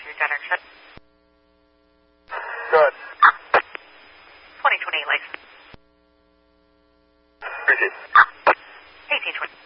Saturn ship. Good. 2028 license. Appreciate it. 1820.